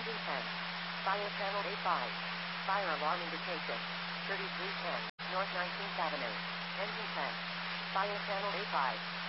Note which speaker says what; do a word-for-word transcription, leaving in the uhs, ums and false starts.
Speaker 1: Engine ten. Fire channel A five. Fire alarm indication. thirty-three ten, North nineteenth Avenue. Engine ten. Fire channel A five.